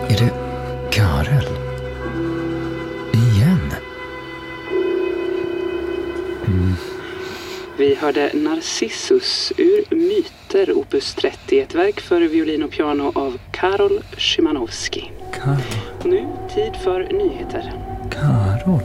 Är det Karel? Igen? Vi hörde Narcissus ur Myter, opus 30, ett verk för violin och piano av Karol Szymanowski. Och nu tid för nyheter. Karol?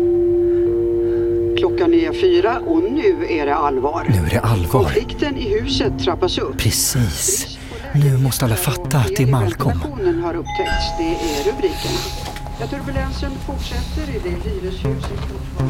Klockan är 4 och nu är det allvar. Nu är det allvar. Konflikten i huset trappas upp. Precis. Nu måste alla fatta att det är Malcolm. Ventilationen har upptäckts, det är rubrikerna. Ja, turbulensen fortsätter i det hyreshuset.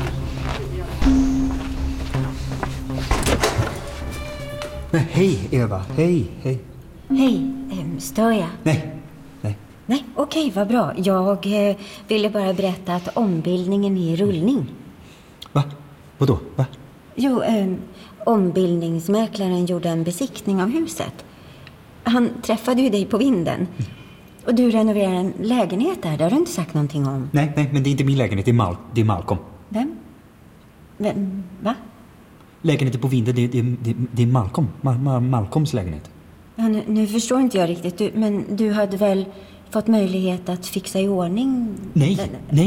Men hej Eva, hej. Hej, stör jag? Nej. Nej, okej, vad bra. Jag ville bara berätta att ombildningen är i rullning. Va? Vadå? Va? Jo, ombildningsmäklaren gjorde en besiktning av huset. Han träffade ju dig på vinden. Och du renoverar en lägenhet där, det har du inte sagt någonting om. Nej, men det är inte min lägenhet, det är Malcolm. Vem? Va? Lägenheten på vinden, det är Malcolm. Malcolms lägenhet. Ja, nu förstår inte jag riktigt, men du hade väl fått möjlighet att fixa i ordning? Nej.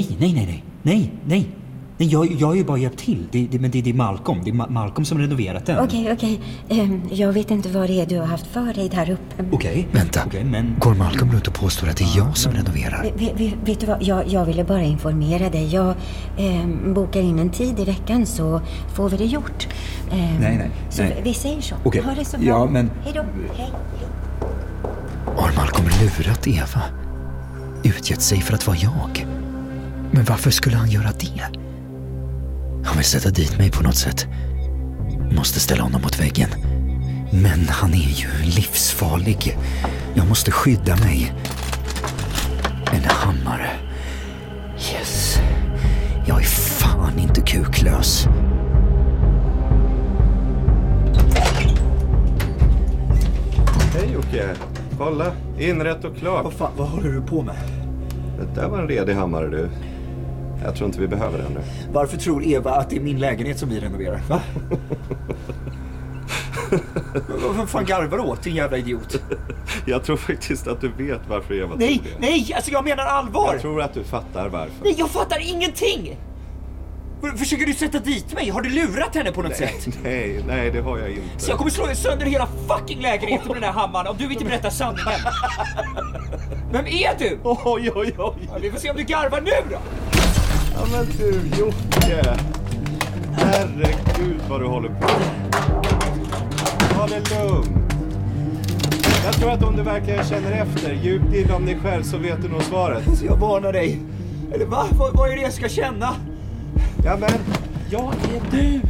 Jag har ju bara hjälpt till. Men det är Malcolm. Det är Malcolm som renoverat den. Okej. Jag vet inte vad det är du har haft för dig där uppe. Okej. Vänta, men... går Malcolm runt och påstår att det är jag som renoverar? Vet du vad, jag ville bara informera dig. Jag bokar in en tid i veckan så får vi det gjort. Nej. Så vi säger så. Okej. Ha det så bra. Ja, men... Hej då. Hej. Har Malcolm lurat Eva? Utgett sig för att vara jag? Men varför skulle han göra det? Han vill sätta dit mig på något sätt. Måste ställa honom mot väggen. Men han är ju livsfarlig. Jag måste skydda mig. En hammare. Yes. Jag är fan inte kuklös. Hej Jocke. Kolla, inrätt och klart. Vad håller du på med? Det där var en redig hammare du. Jag tror inte vi behöver den nu. Varför tror Eva att det är min lägenhet som vi renoverar? Va? Vad fan garvar du åt, din jävla idiot? Jag tror faktiskt att du vet varför Eva tror det. Nej, alltså jag menar allvar. Jag tror att du fattar varför. Nej, jag fattar ingenting. Försöker du sätta dit mig? Har du lurat henne på något sätt? Nej, det har jag inte. Så jag kommer slå sönder hela fucking lägenheten med den här hammaren om du inte berättar sanningen. Vem är du? Oj. Ja, vi får se om du garvar nu då. Ja men du, Jocke. Herregud vad du håller på. Ha det lugnt. Jag tror att om du verkligen känner efter djupt inom dig själv så vet du nog svaret. Så jag varnar dig. Eller va? Vad är det jag ska känna? Ja men, jag är du.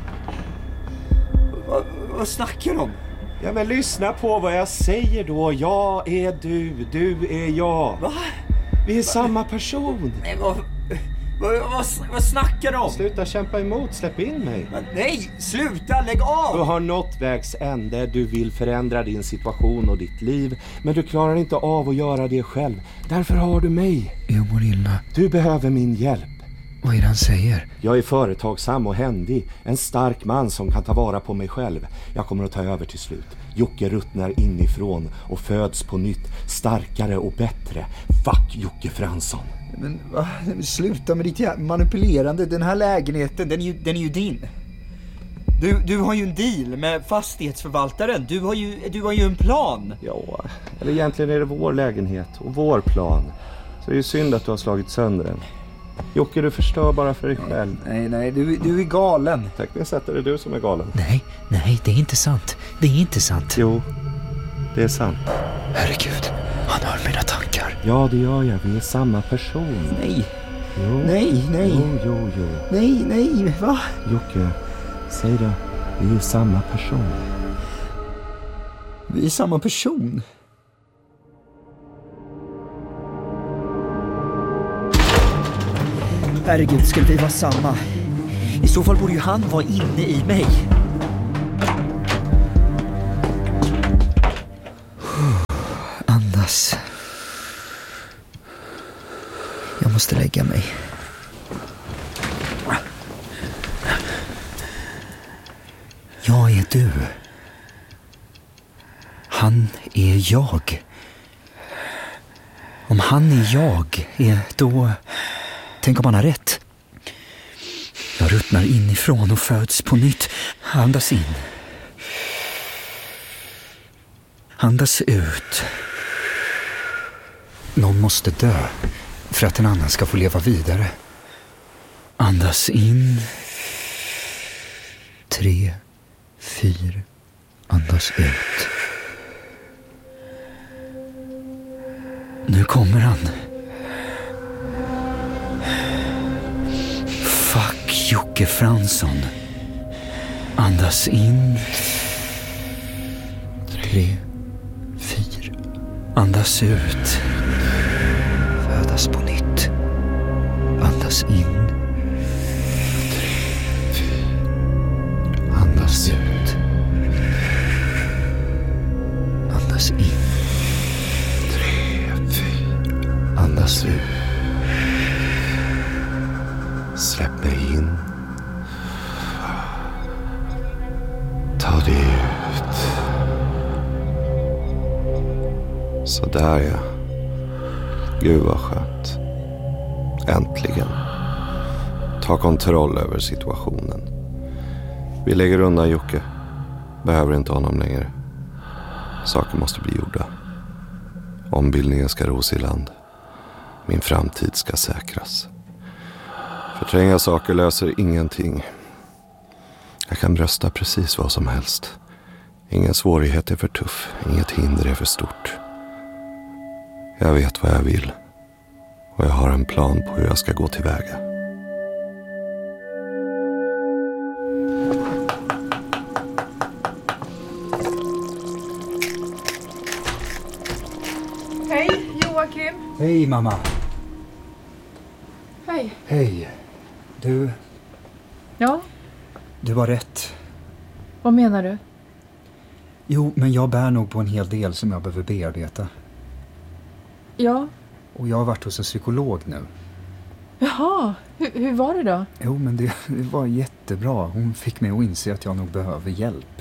Vad snackar du om? Ja men lyssna på vad jag säger då. Jag är du är jag. Va? Vi är samma person. Nej, vad snackar du om? Sluta kämpa emot, släpp in mig. Nej, sluta, lägg av! Du har nått vägs ände, du vill förändra din situation och ditt liv. Men du klarar inte av att göra det själv. Därför har du mig. Jag mår illa. Du behöver min hjälp. Vad är det han säger? Jag är företagsam och händig. En stark man som kan ta vara på mig själv. Jag kommer att ta över till slut. Jocke ruttnar inifrån och föds på nytt. Starkare och bättre. Fuck Jocke Fransson. Men va? Sluta med ditt manipulerande. Den här lägenheten, den är ju din. Du har ju en deal med fastighetsförvaltaren. Du har ju en plan. Ja, eller egentligen är det vår lägenhet och vår plan. Så det är ju synd att du har slagit sönder den. Jocke, du förstör bara för dig själv. Nej, du är galen. Tekniskt sett är det du som är galen. Nej, det är inte sant. Det är inte sant. Jo, det är sant. Herregud, han hör mina tankar. Ja, det gör jag. Vi är samma person. Nej. Jo. Nej. Jo. Nej, va? Jocke, säg det. Vi är samma person. Vi är samma person? Herregud, skulle vi vara samma? I så fall borde ju han vara inne i mig. Andas. Jag måste lägga mig. Jag är du. Han är jag. Om han är jag, då... Tänk om han har rätt. Jag ruttnar inifrån och föds på nytt. Andas in. Andas ut. Någon måste dö för att en annan ska få leva vidare. Andas in. 3, 4. Andas ut. Nu kommer han. Fuck Jocke Fransson. Andas in. 3, 4. Andas ut. Födas på nytt. Andas in. 3, 4. Andas ut. Andas in. 3, 4. Andas ut. Släpp mig in. Ta det ut. Så där ja. Gud vad skönt. Äntligen. Ta kontroll över situationen. Vi lägger undan Jocke. Behöver inte honom längre. Saker måste bli gjorda. Ombildningen ska ros i land. Min framtid ska säkras. Förtränga saker löser ingenting. Jag kan brösta precis vad som helst. Ingen svårighet är för tuff. Inget hinder är för stort. Jag vet vad jag vill. Och jag har en plan på hur jag ska gå tillväga. Hej, Joakim. Hej mamma. Hej. Hej. Du Ja, har rätt. vad menar du? Jo, men jag bär nog på en hel del som jag behöver bearbeta. Ja, Och jag har varit hos en psykolog nu. jaha. Hur var det då? Jo, men det var jättebra. Hon fick mig att inse att jag nog behöver hjälp.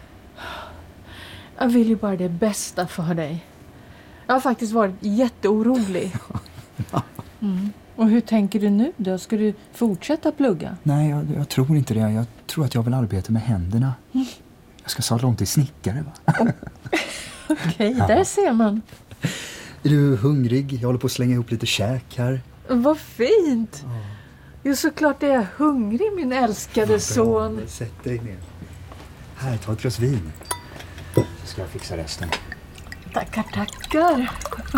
Jag vill ju bara det bästa för dig. Jag har faktiskt varit jätteorolig. Och hur tänker du nu då? Ska du fortsätta plugga? Nej, jag tror inte det. Jag tror att jag vill arbeta med händerna. Jag ska sadla om till snickare, va? Okej, där ser man. Är du hungrig? Jag håller på att slänga ihop lite käk här. Vad fint. Jo, såklart är jag hungrig, min älskade son. Sätt dig ner. Här, ta ett glas vin. Så ska jag fixa resten. Tackar, tackar.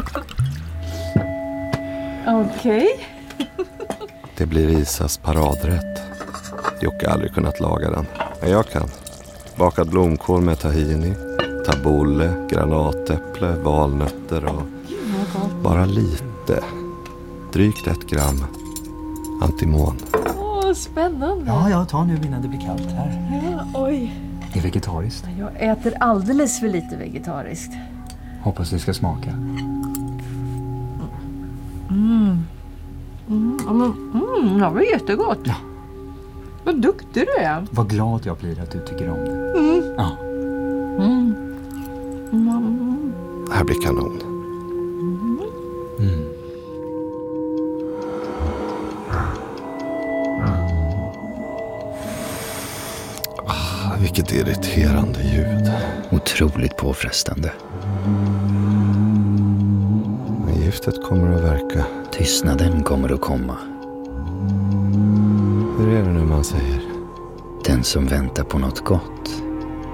Okej. Det blir Isas paradrätt. Jocke har aldrig kunnat laga den. Men jag kan. Bakad blomkål med tahini, tabbouleh, granatäpple, valnötter och bara lite. Drygt 1 gram antimon. Åh, spännande. Ja, ta nu innan det blir kallt här. Ja, oj. Det är vegetariskt. Jag äter alldeles för lite vegetariskt. Hoppas det ska smaka. Det var jättegott. Ja. Vad duktig du är. Vad glad jag blir att du tycker om det. Ja. Det här blir kanon. Vilket irriterande ljud. Otroligt påfrestande. Men giftet kommer att verka. Tystnaden kommer att komma. Hur är det nu man säger? Den som väntar på något gott